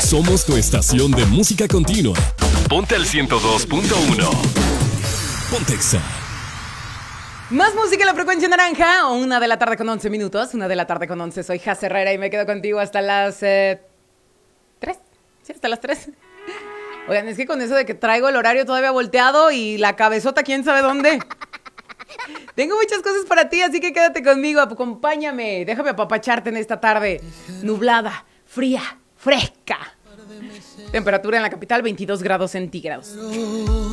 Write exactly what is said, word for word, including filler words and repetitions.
Somos tu estación de música continua. Ponte al ciento dos punto uno. Pontexa. Más música en la frecuencia naranja. Una de la tarde con once minutos. Una de la tarde con once. Soy Jaz Herrera y me quedo contigo hasta las... Eh, ¿Tres? Sí, hasta las tres. Oigan, es que con eso de que traigo el horario todavía volteado y la cabezota quién sabe dónde. Tengo muchas cosas para ti, así que quédate conmigo, acompáñame. Déjame apapacharte en esta tarde nublada, fría, fresca. Temperatura en la capital, veintidós grados centígrados.